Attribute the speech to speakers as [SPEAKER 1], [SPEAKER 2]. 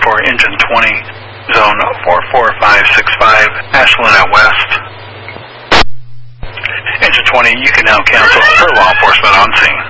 [SPEAKER 1] for engine 20, zone 44565, Ashland West. Engine 20, you can now cancel for law enforcement on scene.